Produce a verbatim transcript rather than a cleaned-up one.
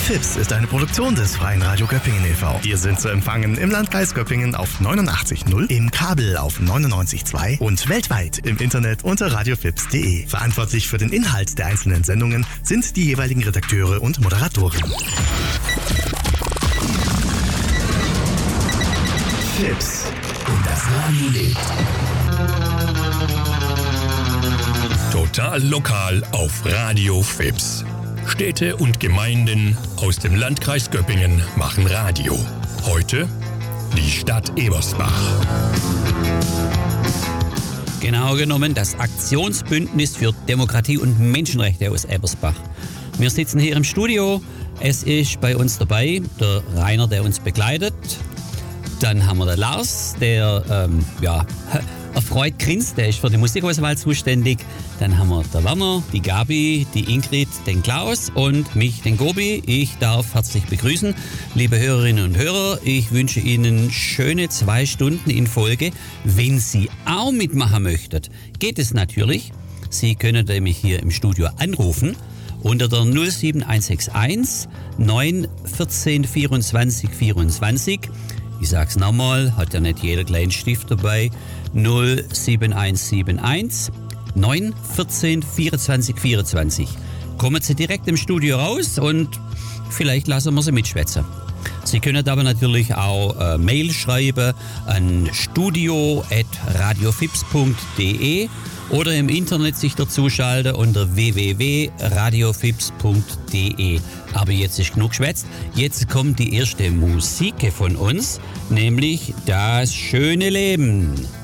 Fips ist eine Produktion des Freien Radio Göppingen e V Wir sind zu empfangen im Landkreis Göppingen auf neunundachtzig Komma null, im Kabel auf neunundneunzig Komma zwei und weltweit im Internet unter radiofips punkt de. Verantwortlich für den Inhalt der einzelnen Sendungen sind die jeweiligen Redakteure und Moderatoren. Fips und das Radio lebt. Total lokal auf Radio Fips. Städte und Gemeinden aus dem Landkreis Göppingen machen Radio. Heute die Stadt Ebersbach. Genau genommen das Aktionsbündnis für Demokratie und Menschenrechte aus Ebersbach. Wir sitzen hier im Studio. Es ist bei uns dabei der Rainer, der uns begleitet. Dann haben wir den Lars, der ähm, ja, erfreut grinst, der ist für die Musikauswahl zuständig. Dann haben wir den Werner, die Gabi, die Ingrid, den Klaus und mich, den Gobi. Ich darf herzlich begrüßen, liebe Hörerinnen und Hörer. Ich wünsche Ihnen schöne zwei Stunden in Folge. Wenn Sie auch mitmachen möchten, geht es natürlich. Sie können nämlich hier im Studio anrufen unter der null sieben eins sechs eins neun eins vier vierundzwanzig vierundzwanzig. Ich sag's nochmal, hat ja nicht jeder kleinen Stift dabei. null sieben eins sieben eins neun eins vier vierundzwanzig vierundzwanzig. Kommen Sie direkt im Studio raus und vielleicht lassen wir Sie mitschwätzen. Sie können aber natürlich auch äh, Mail schreiben an studio at radiofips punkt de oder im Internet sich dazuschalten unter w w w punkt radiofips punkt de. Aber jetzt ist genug geschwätzt. Jetzt kommt die erste Musik von uns, nämlich Das schöne Leben.